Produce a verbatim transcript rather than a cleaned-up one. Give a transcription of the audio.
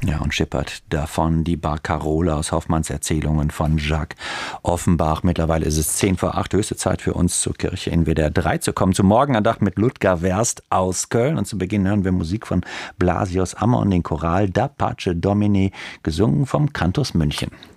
Ja, und schippert davon die Barcarola aus Hoffmanns Erzählungen von Jacques Offenbach. Mittlerweile ist es zehn vor acht, höchste Zeit für uns zur Kirche in W D R drei zu kommen. Zum Morgenandacht mit Ludger Werst aus Köln. Und zu Beginn hören wir Musik von Blasius Ammer und den Choral Da Pace Domini, gesungen vom Cantus München.